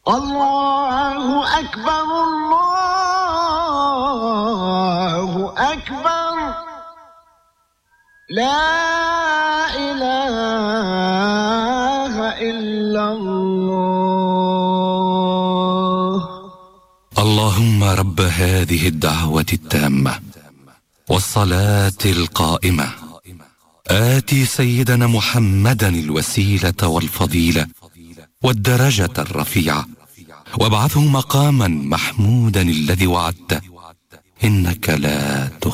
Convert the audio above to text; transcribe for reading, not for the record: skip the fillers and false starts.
الله أكبر الله أكبر لا إله إلا الله. اللهم رب هذه الدعوة التامة والصلاة القائمة آتي سيدنا محمدا الوسيلة والفضيلة والدرجة الرفيعة وابعثه مقاما محمودا الذي وعدته إنك لا تخلف